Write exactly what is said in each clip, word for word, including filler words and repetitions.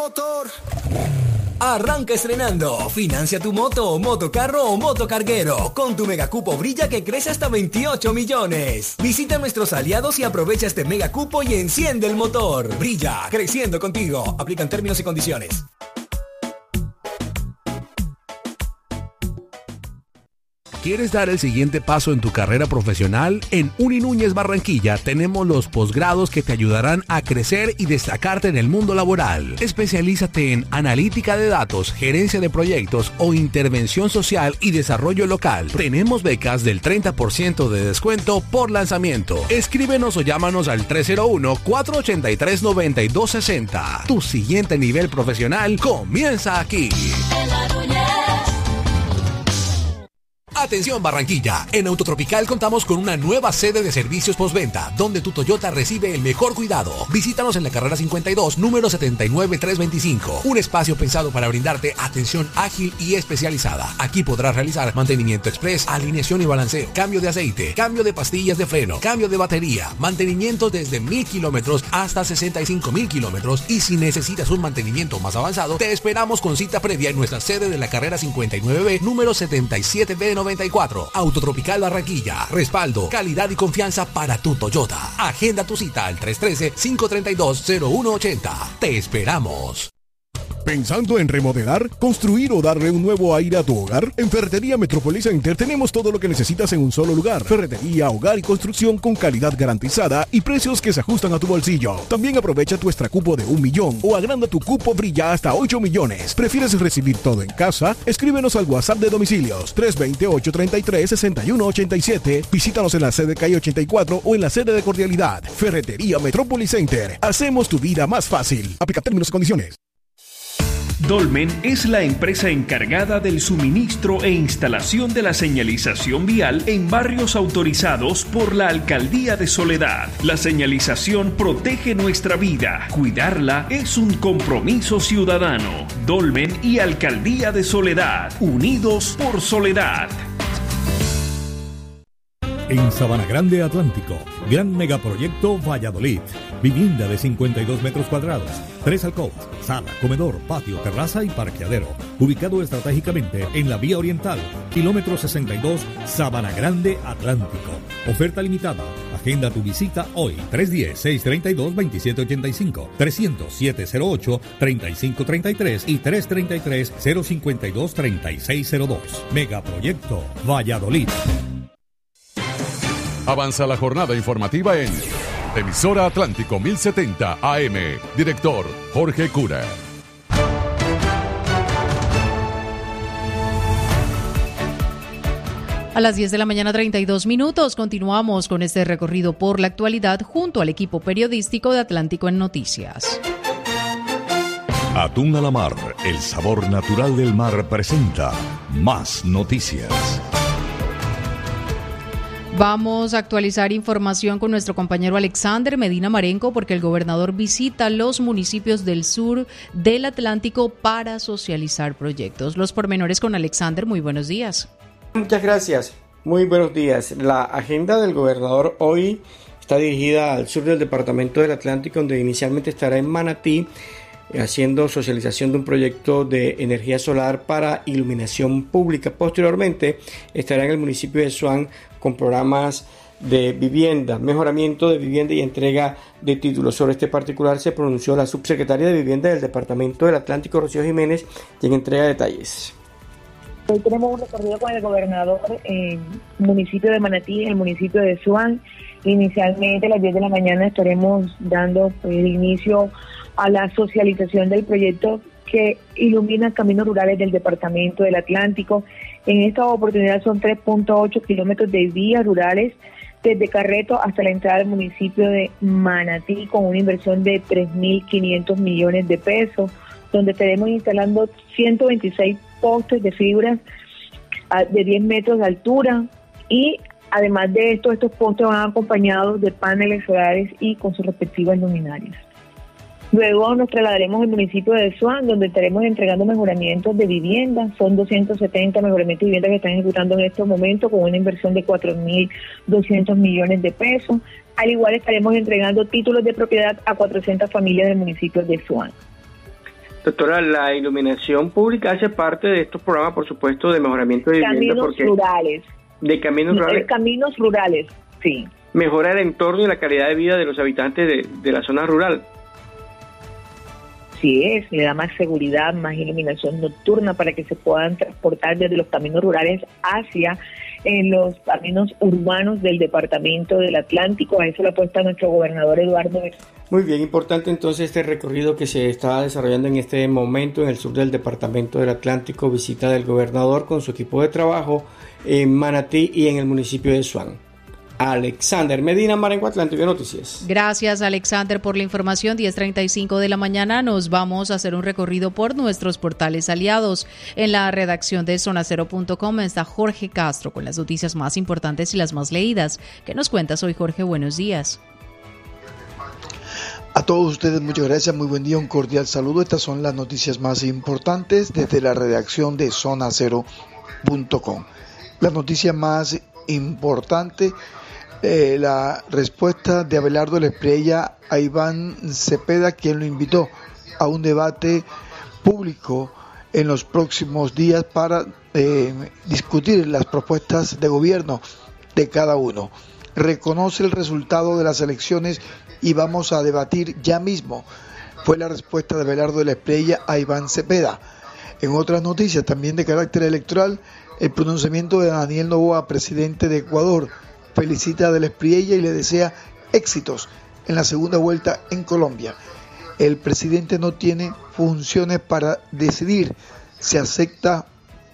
Motor. Arranca estrenando. Financia tu moto, motocarro o motocarguero con tu megacupo Brilla que crece hasta veintiocho millones. Visita a nuestros aliados y aprovecha este megacupo y enciende el motor. Brilla, creciendo contigo. Aplican términos y condiciones. ¿Quieres dar el siguiente paso en tu carrera profesional? En Uni Núñez Barranquilla tenemos los posgrados que te ayudarán a crecer y destacarte en el mundo laboral. Especialízate en analítica de datos, gerencia de proyectos o intervención social y desarrollo local. Tenemos becas del treinta por ciento de descuento por lanzamiento. Escríbenos o llámanos al tres cero uno, cuatro ocho tres, nueve dos seis cero. Tu siguiente nivel profesional comienza aquí. Atención Barranquilla, en Autotropical contamos con una nueva sede de servicios postventa, donde tu Toyota recibe el mejor cuidado. Visítanos en la carrera cincuenta y dos, número setenta y nueve trescientos veinticinco. Un espacio pensado para brindarte atención ágil y especializada. Aquí podrás realizar mantenimiento express, alineación y balanceo, cambio de aceite, cambio de pastillas de freno, cambio de batería, mantenimiento desde mil kilómetros hasta sesenta y cinco mil kilómetros. Y si necesitas un mantenimiento más avanzado, te esperamos con cita previa en nuestra sede de la carrera cincuenta y nueve B, número setenta y siete B noventa y cuatro. Autotropical Barranquilla. Respaldo, calidad y confianza para tu Toyota. Agenda tu cita al tres uno tres, cinco tres dos, cero uno ocho cero. Te esperamos. ¿Pensando en remodelar, construir o darle un nuevo aire a tu hogar? En Ferretería Metrópolis Center tenemos todo lo que necesitas en un solo lugar. Ferretería, hogar y construcción con calidad garantizada y precios que se ajustan a tu bolsillo. También aprovecha tu extra cupo de un millón o agranda tu cupo Brilla hasta ocho millones. ¿Prefieres recibir todo en casa? Escríbenos al WhatsApp de domicilios tres dos cero, ocho tres tres, seis uno ocho siete. Visítanos en la sede calle ochenta y cuatro o en la sede de Cordialidad. Ferretería Metrópolis Center. Hacemos tu vida más fácil. Aplica términos y condiciones. Dolmen es la empresa encargada del suministro e instalación de la señalización vial en barrios autorizados por la Alcaldía de Soledad. La señalización protege nuestra vida. Cuidarla es un compromiso ciudadano. Dolmen y Alcaldía de Soledad, unidos por Soledad. En Sabana Grande Atlántico, gran megaproyecto Valladolid. Vivienda de cincuenta y dos metros cuadrados, tres alcobas, sala, comedor, patio, terraza y parqueadero. Ubicado estratégicamente en la vía oriental, kilómetro sesenta y dos, Sabana Grande Atlántico. Oferta limitada. Agenda tu visita hoy. tres uno cero, seis tres dos, dos siete ocho cinco, trescientos, siete cero ocho, treinta y cinco treinta y tres y tres tres tres, cero cinco dos, treinta y seis cero dos. Megaproyecto Valladolid. Avanza la jornada informativa en Emisora Atlántico mil setenta A M. Director Jorge Cura. A las diez de la mañana, treinta y dos minutos, continuamos con este recorrido por la actualidad junto al equipo periodístico de Atlántico en Noticias. Atún a la mar, el sabor natural del mar presenta Más Noticias. Vamos a actualizar información con nuestro compañero Alexander Medina Marenco porque el gobernador visita los municipios del sur del Atlántico para socializar proyectos. Los pormenores con Alexander, muy buenos días. Muchas gracias, muy buenos días. La agenda del gobernador hoy está dirigida al sur del departamento del Atlántico, donde inicialmente estará en Manatí haciendo socialización de un proyecto de energía solar para iluminación pública. Posteriormente estará en el municipio de Suán con programas de vivienda, mejoramiento de vivienda y entrega de títulos. Sobre este particular se pronunció la subsecretaria de Vivienda del Departamento del Atlántico, Rocío Jiménez, quien entrega detalles. Hoy tenemos un recorrido con el gobernador en el municipio de Manatí, en el municipio de Suán. Inicialmente a las diez de la mañana estaremos dando pues, inicio a la socialización del proyecto que ilumina caminos rurales del departamento del Atlántico. En esta oportunidad son tres punto ocho kilómetros de vías rurales desde Carreto hasta la entrada del municipio de Manatí, con una inversión de tres mil quinientos millones de pesos, donde estaremos instalando ciento veintiséis postes de fibras de diez metros de altura, y además de esto, estos postes van acompañados de paneles solares y con sus respectivas luminarias. Luego nos trasladaremos al municipio de Suán, donde estaremos entregando mejoramientos de vivienda. Son doscientos setenta mejoramientos de vivienda que están ejecutando en estos momentos con una inversión de cuatro mil doscientos millones de pesos. Al igual estaremos entregando títulos de propiedad a cuatrocientas familias del municipio de Suán. Doctora, la iluminación pública hace parte de estos programas, por supuesto, de mejoramiento de vivienda. Caminos porque rurales. De caminos rurales. Caminos rurales, sí. Mejora el entorno y la calidad de vida de los habitantes de, de la zona rural. Sí es, le da más seguridad, más iluminación nocturna para que se puedan transportar desde los caminos rurales hacia en los caminos urbanos del departamento del Atlántico. A eso le apuesta nuestro gobernador Eduardo. Muy bien, importante entonces este recorrido que se está desarrollando en este momento en el sur del departamento del Atlántico, visita del gobernador con su equipo de trabajo en Manatí y en el municipio de Suán. Alexander Medina, Marengo, Atlántico Noticias. Gracias, Alexander, por la información. diez treinta y cinco de la mañana nos vamos a hacer un recorrido por nuestros portales aliados. En la redacción de zona cero punto com está Jorge Castro con las noticias más importantes y las más leídas. ¿Qué nos cuentas hoy, Jorge? Buenos días. A todos ustedes, muchas gracias, muy buen día, un cordial saludo. Estas son las noticias más importantes desde la redacción de zona cero punto com. La noticia más importante, eh, la respuesta de Abelardo Lespriella a Iván Cepeda, quien lo invitó a un debate público en los próximos días para eh, discutir las propuestas de gobierno de cada uno. Reconoce el resultado de las elecciones y vamos a debatir ya mismo, fue la respuesta de Abelardo Lespriella a Iván Cepeda. En otras noticias también de carácter electoral, el pronunciamiento de Daniel Noboa, presidente de Ecuador, felicita a Lespriella y le desea éxitos en la segunda vuelta en Colombia. El presidente no tiene funciones para decidir si acepta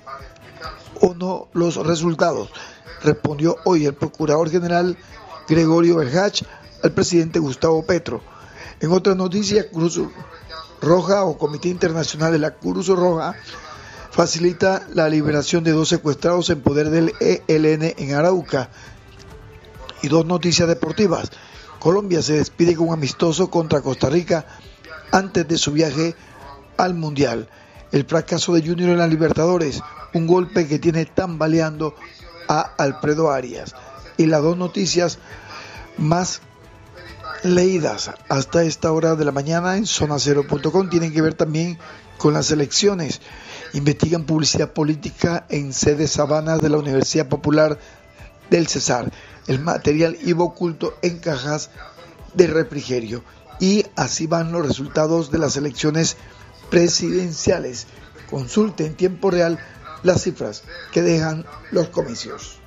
o no los resultados, respondió hoy el procurador general Gregorio Berhach al presidente Gustavo Petro. En otras noticias, Cruz Roja o Comité Internacional de la Cruz Roja facilita la liberación de dos secuestrados en poder del E L N en Arauca. Y dos noticias deportivas. Colombia se despide con un amistoso contra Costa Rica antes de su viaje al Mundial. El fracaso de Junior en la Libertadores, un golpe que tiene tambaleando a Alfredo Arias. Y las dos noticias más leídas hasta esta hora de la mañana en zona cero punto com tienen que ver también con las elecciones. Investigan publicidad política en sede Sabanas de la Universidad Popular del Cesar. El material iba oculto en cajas de refrigerio. Y así van los resultados de las elecciones presidenciales. Consulte en tiempo real las cifras que dejan los comicios.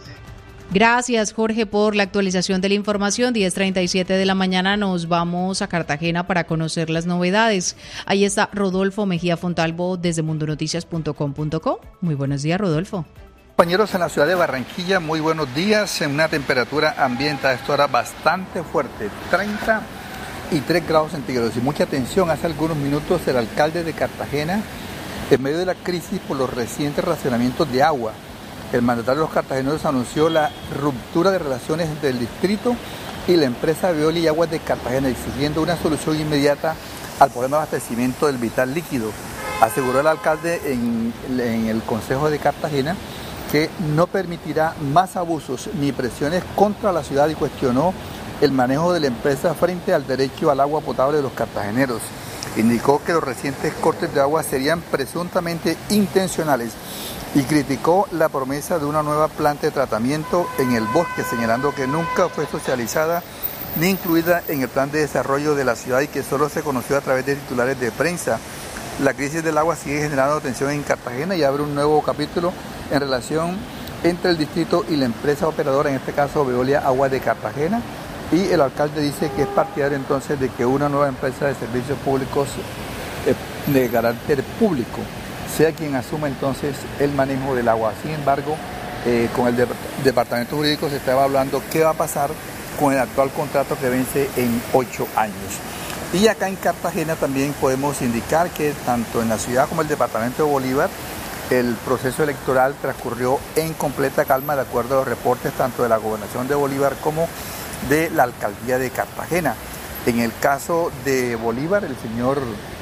Gracias, Jorge, por la actualización de la información. diez treinta y siete de la mañana nos vamos a Cartagena para conocer las novedades. Ahí está Rodolfo Mejía Fontalvo desde mundo noticias punto com punto co. Muy buenos días, Rodolfo. Compañeros en la ciudad de Barranquilla, muy buenos días. En una temperatura ambiente a esta hora bastante fuerte, treinta y tres grados centígrados. Y mucha atención, hace algunos minutos el alcalde de Cartagena, en medio de la crisis por los recientes racionamientos de agua, el mandatario de los cartageneros anunció la ruptura de relaciones entre el distrito y la empresa Veolia y Aguas de Cartagena, exigiendo una solución inmediata al problema de abastecimiento del vital líquido. Aseguró el alcalde en, en el Consejo de Cartagena que no permitirá más abusos ni presiones contra la ciudad y cuestionó el manejo de la empresa frente al derecho al agua potable de los cartageneros. Indicó que los recientes cortes de agua serían presuntamente intencionales y criticó la promesa de una nueva planta de tratamiento en el bosque, señalando que nunca fue socializada ni incluida en el plan de desarrollo de la ciudad y que solo se conoció a través de titulares de prensa. La crisis del agua sigue generando tensión en Cartagena y abre un nuevo capítulo en relación entre el distrito y la empresa operadora, en este caso Veolia Aguas de Cartagena, y el alcalde dice que es partidario entonces de que una nueva empresa de servicios públicos eh, de carácter público sea quien asuma entonces el manejo del agua. Sin embargo, eh, con el de- departamento jurídico se estaba hablando qué va a pasar con el actual contrato que vence en ocho años. Y acá en Cartagena también podemos indicar que tanto en la ciudad como el departamento de Bolívar, el proceso electoral transcurrió en completa calma de acuerdo a los reportes tanto de la gobernación de Bolívar como de la alcaldía de Cartagena. En el caso de Bolívar, el señor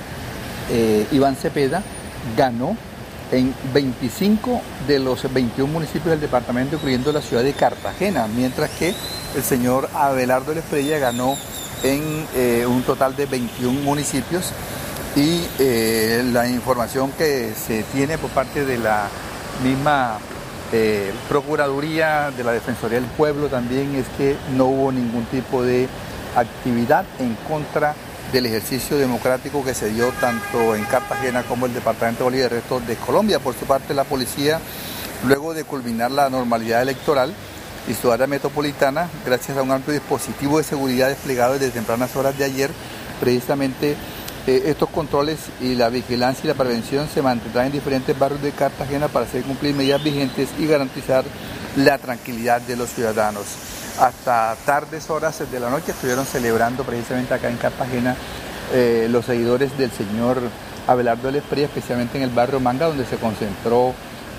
eh, Iván Cepeda ganó en veinticinco de los veintiún municipios del departamento, incluyendo la ciudad de Cartagena, mientras que el señor Abelardo Lespriella ganó en eh, un total de veintiún municipios y eh, la información que se tiene por parte de la misma eh, Procuraduría de la Defensoría del Pueblo también es que no hubo ningún tipo de actividad en contra del ejercicio democrático que se dio tanto en Cartagena como el departamento de Bolívar y el resto de Colombia. Por su parte, la policía, luego de culminar la normalidad electoral y su área metropolitana, gracias a un amplio dispositivo de seguridad desplegado desde tempranas horas de ayer, precisamente eh, estos controles y la vigilancia y la prevención se mantendrán en diferentes barrios de Cartagena para hacer cumplir medidas vigentes y garantizar la tranquilidad de los ciudadanos. Hasta tardes horas de la noche estuvieron celebrando precisamente acá en Cartagena eh, los seguidores del señor Abelardo de la Espriella, especialmente en el barrio Manga, donde se concentró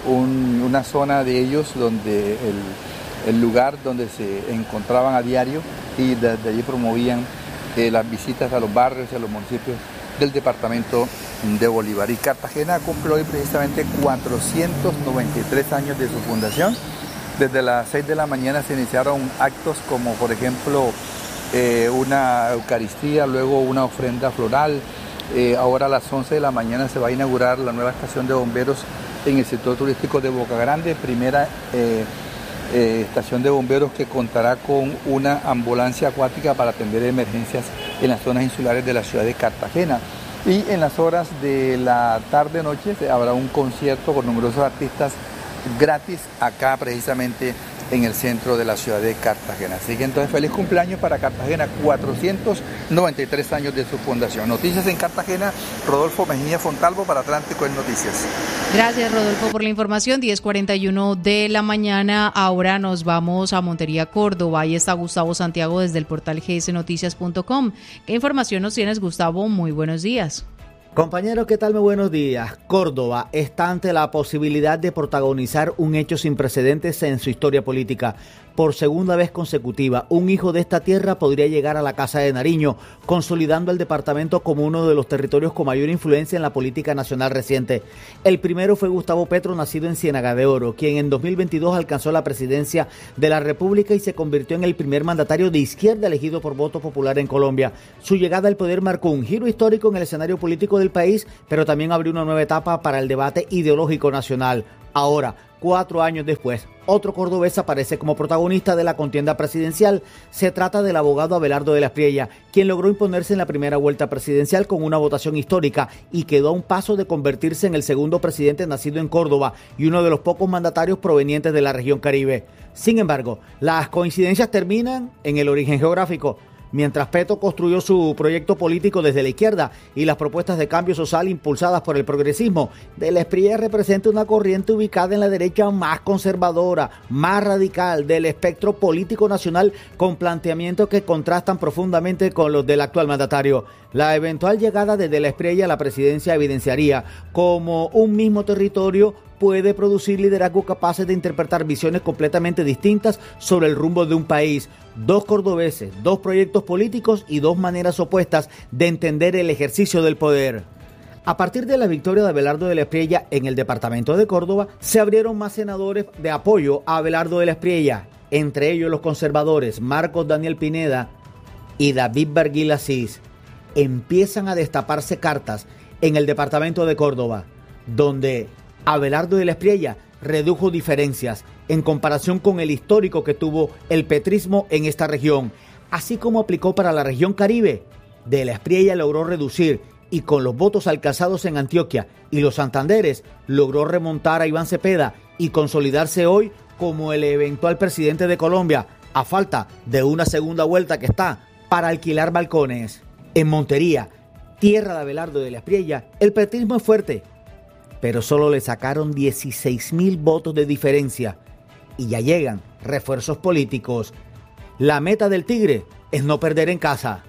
un, una zona de ellos, donde el, el lugar donde se encontraban a diario y desde allí promovían eh, las visitas a los barrios y a los municipios del departamento de Bolívar. Y Cartagena cumple hoy precisamente cuatrocientos noventa y tres años de su fundación. Desde las seis de la mañana se iniciaron actos como, por ejemplo, eh, una Eucaristía, luego una ofrenda floral. Eh, ahora a las once de la mañana se va a inaugurar la nueva estación de bomberos en el sector turístico de Boca Grande, primera eh, eh, estación de bomberos que contará con una ambulancia acuática para atender emergencias en las zonas insulares de la ciudad de Cartagena. Y en las horas de la tarde-noche habrá un concierto con numerosos artistas gratis acá precisamente en el centro de la ciudad de Cartagena. Así que entonces feliz cumpleaños para Cartagena, cuatrocientos noventa y tres años de su fundación. Noticias en Cartagena, Rodolfo Mejía Fontalvo para Atlántico en Noticias. Gracias, Rodolfo, por la información. diez cuarenta y uno de la mañana. Ahora nos vamos a Montería, Córdoba. Ahí está Gustavo Santiago desde el portal g s noticias punto com. ¿Qué información nos tienes, Gustavo? Muy buenos días. Compañeros, ¿qué tal? Muy buenos días. Córdoba está ante la posibilidad de protagonizar un hecho sin precedentes en su historia política. Por segunda vez consecutiva, un hijo de esta tierra podría llegar a la Casa de Nariño, consolidando el departamento como uno de los territorios con mayor influencia en la política nacional reciente. El primero fue Gustavo Petro, nacido en Ciénaga de Oro, quien en dos mil veintidós alcanzó la presidencia de la República y se convirtió en el primer mandatario de izquierda elegido por voto popular en Colombia. Su llegada al poder marcó un giro histórico en el escenario político del país, pero también abrió una nueva etapa para el debate ideológico nacional. Ahora, cuatro años después, otro cordobés aparece como protagonista de la contienda presidencial. Se trata del abogado Abelardo de la Espriella, quien logró imponerse en la primera vuelta presidencial con una votación histórica y quedó a un paso de convertirse en el segundo presidente nacido en Córdoba y uno de los pocos mandatarios provenientes de la región Caribe. Sin embargo, las coincidencias terminan en el origen geográfico. Mientras Petro construyó su proyecto político desde la izquierda y las propuestas de cambio social impulsadas por el progresismo, de la Espriella representa una corriente ubicada en la derecha más conservadora, más radical del espectro político nacional, con planteamientos que contrastan profundamente con los del actual mandatario. La eventual llegada de De la Espriella a la presidencia evidenciaría cómo un mismo territorio puede producir liderazgos capaces de interpretar visiones completamente distintas sobre el rumbo de un país. Dos cordobeses, dos proyectos políticos y dos maneras opuestas de entender el ejercicio del poder. A partir de la victoria de Abelardo de la Espriella en el departamento de Córdoba, se abrieron más senadores de apoyo a Abelardo de la Espriella, entre ellos los conservadores Marcos Daniel Pineda y David Barguil Asís. Empiezan a destaparse cartas en el departamento de Córdoba, donde Abelardo de la Espriella redujo diferencias en comparación con el histórico que tuvo el petrismo en esta región, así como aplicó para la región Caribe. De la Espriella logró reducir y con los votos alcanzados en Antioquia y los Santanderes logró remontar a Iván Cepeda y consolidarse hoy como el eventual presidente de Colombia, a falta de una segunda vuelta que está para alquilar balcones. En Montería, tierra de Abelardo de la Espriella, el petrismo es fuerte, pero solo le sacaron dieciséis mil votos de diferencia y ya llegan refuerzos políticos. La meta del Tigre es no perder en casa.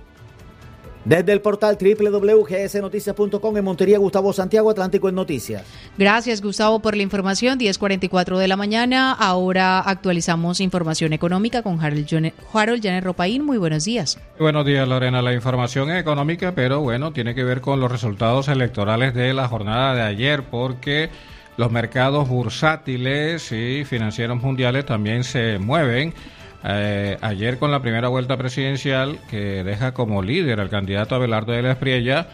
Desde el portal doble u doble u doble u punto g s noticias punto com en Montería, Gustavo Santiago, Atlántico en Noticias. Gracias, Gustavo, por la información. diez cuarenta y cuatro de la mañana. Ahora actualizamos información económica con Harold Janer Ropaín. Muy buenos días. Buenos días, Lorena. La información económica, pero bueno, tiene que ver con los resultados electorales de la jornada de ayer, porque los mercados bursátiles y financieros mundiales también se mueven. Eh, ayer con la primera vuelta presidencial que deja como líder al candidato Abelardo de la Espriella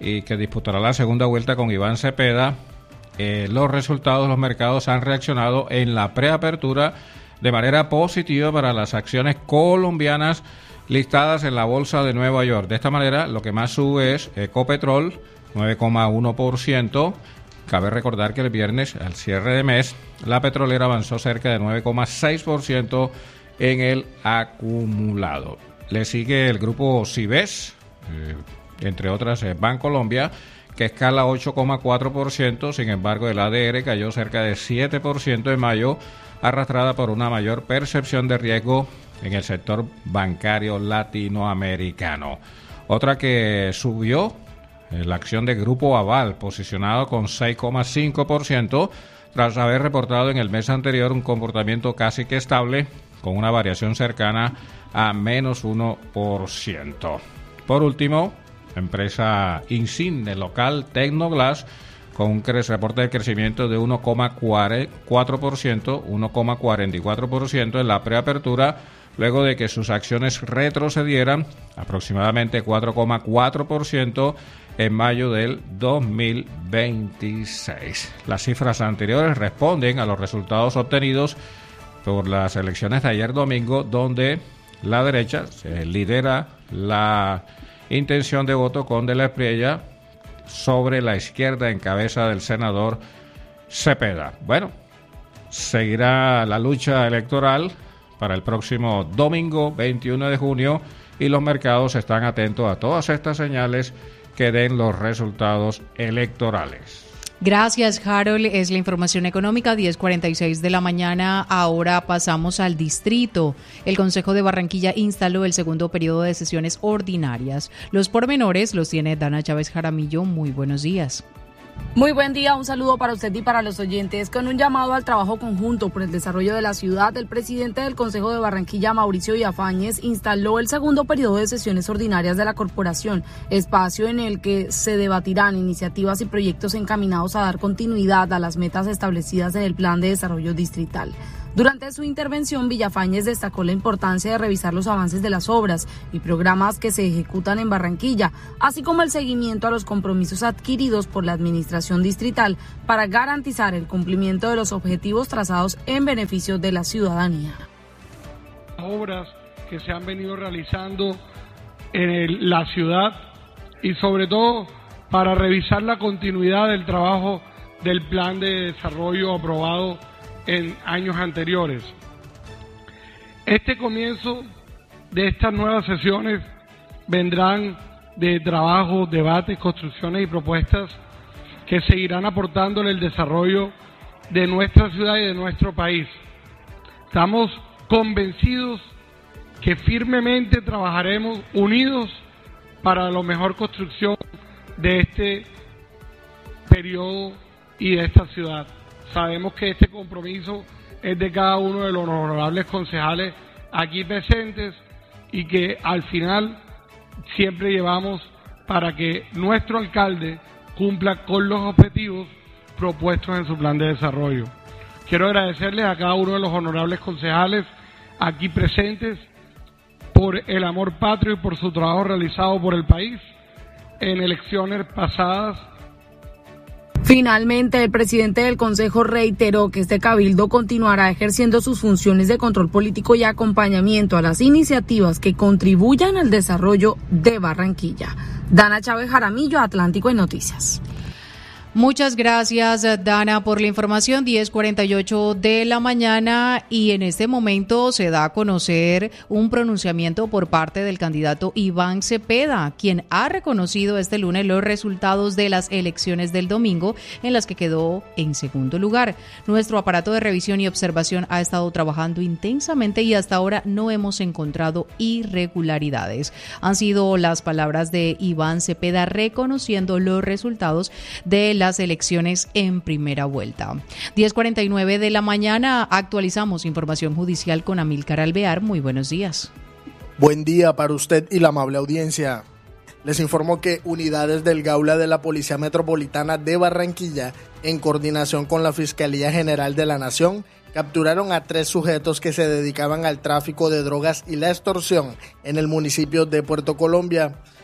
y que disputará la segunda vuelta con Iván Cepeda, eh, los resultados, los mercados han reaccionado en la preapertura de manera positiva para las acciones colombianas listadas en la Bolsa de Nueva York. De esta manera, lo que más sube es Ecopetrol, nueve coma uno por ciento. Cabe recordar que el viernes, al cierre de mes, la petrolera avanzó cerca de nueve coma seis por ciento en el acumulado. Le sigue el grupo Cibes, eh, entre otras eh, Bancolombia, que escala ocho coma cuatro por ciento. Sin embargo, el A D R cayó cerca de siete por ciento en mayo, arrastrada por una mayor percepción de riesgo en el sector bancario latinoamericano. Otra que subió, la acción de Grupo Aval, posicionado con seis coma cinco por ciento, tras haber reportado en el mes anterior un comportamiento casi que estable, con una variación cercana a menos uno por ciento. Por último, empresa insigne local Tecnoglass, con un reporte de crecimiento de uno coma cuatro por ciento, uno coma cuarenta y cuatro por ciento en la preapertura, luego de que sus acciones retrocedieran aproximadamente cuatro coma cuatro por ciento en mayo del dos mil veintiséis. Las cifras anteriores responden a los resultados obtenidos por las elecciones de ayer domingo, donde la derecha se lidera la intención de voto con De la Espriella sobre la izquierda en cabeza del senador Cepeda. Bueno, seguirá la lucha electoral para el próximo domingo veintiuno de junio y los mercados están atentos a todas estas señales que den los resultados electorales. Gracias, Harold. Es la información económica, diez cuarenta y seis de la mañana. Ahora pasamos al distrito. El Consejo de Barranquilla instaló el segundo periodo de sesiones ordinarias. Los pormenores los tiene Dana Chávez Jaramillo. Muy buenos días. Muy buen día, un saludo para usted y para los oyentes. Con un llamado al trabajo conjunto por el desarrollo de la ciudad, el presidente del Consejo de Barranquilla, Mauricio Villafañez, instaló el segundo periodo de sesiones ordinarias de la corporación, espacio en el que se debatirán iniciativas y proyectos encaminados a dar continuidad a las metas establecidas en el Plan de Desarrollo Distrital. Durante su intervención, Villafañez destacó la importancia de revisar los avances de las obras y programas que se ejecutan en Barranquilla, así como el seguimiento a los compromisos adquiridos por la administración distrital para garantizar el cumplimiento de los objetivos trazados en beneficio de la ciudadanía. Obras que se han venido realizando en el, la ciudad y sobre todo para revisar la continuidad del trabajo del plan de desarrollo aprobado en años anteriores. Este comienzo de estas nuevas sesiones vendrán de trabajos, debates, construcciones y propuestas que seguirán aportándole el desarrollo de nuestra ciudad y de nuestro país. Estamos convencidos que firmemente trabajaremos unidos para la mejor construcción de este periodo y de esta ciudad. Sabemos que este compromiso es de cada uno de los honorables concejales aquí presentes y que al final siempre llevamos para que nuestro alcalde cumpla con los objetivos propuestos en su plan de desarrollo. Quiero agradecerles a cada uno de los honorables concejales aquí presentes por el amor patrio y por su trabajo realizado por el país en elecciones pasadas. Finalmente, el presidente del Consejo reiteró que este cabildo continuará ejerciendo sus funciones de control político y acompañamiento a las iniciativas que contribuyan al desarrollo de Barranquilla. Dana Chávez Jaramillo, Atlántico en Noticias. Muchas gracias, Dana, por la información. diez cuarenta y ocho de la mañana y en este momento se da a conocer un pronunciamiento por parte del candidato Iván Cepeda, quien ha reconocido este lunes los resultados de las elecciones del domingo en las que quedó en segundo lugar. Nuestro aparato de revisión y observación ha estado trabajando intensamente y hasta ahora no hemos encontrado irregularidades. Han sido las palabras de Iván Cepeda reconociendo los resultados de la las elecciones en primera vuelta. diez cuarenta y nueve de la mañana, actualizamos información judicial con Amílcar Alvear. Muy buenos días. Buen día para usted y la amable audiencia. Les informo que unidades del Gaula de la Policía Metropolitana de Barranquilla, en coordinación con la Fiscalía General de la Nación, capturaron a tres sujetos que se dedicaban al tráfico de drogas y la extorsión en el municipio de Puerto Colombia.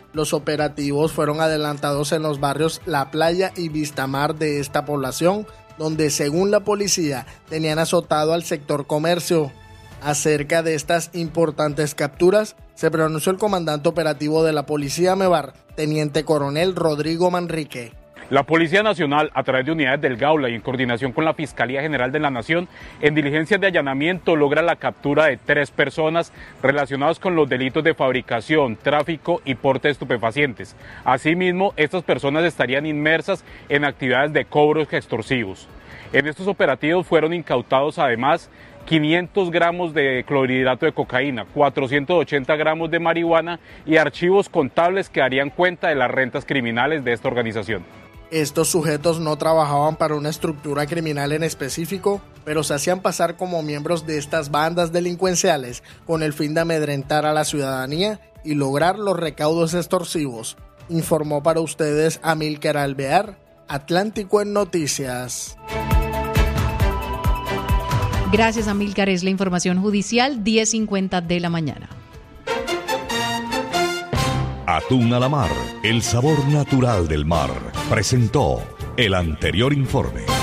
Los operativos fueron adelantados en los barrios La Playa y Vistamar de esta población, donde según la policía tenían azotado al sector comercio. Acerca de estas importantes capturas, se pronunció el comandante operativo de la Policía Mevar, Teniente Coronel Rodrigo Manrique. La Policía Nacional, a través de unidades del Gaula y en coordinación con la Fiscalía General de la Nación, en diligencias de allanamiento logra la captura de tres personas relacionadas con los delitos de fabricación, tráfico y porte de estupefacientes. Asimismo, estas personas estarían inmersas en actividades de cobros extorsivos. En estos operativos fueron incautados además quinientos gramos de clorhidrato de cocaína, cuatrocientos ochenta gramos de marihuana y archivos contables que darían cuenta de las rentas criminales de esta organización. Estos sujetos no trabajaban para una estructura criminal en específico, pero se hacían pasar como miembros de estas bandas delincuenciales con el fin de amedrentar a la ciudadanía y lograr los recaudos extorsivos. Informó para ustedes Amílcar Alvear, Atlántico en Noticias. Gracias, Amílcar. Es la información judicial, diez cincuenta de la mañana. Atún a la mar, el sabor natural del mar. Presentó el anterior informe.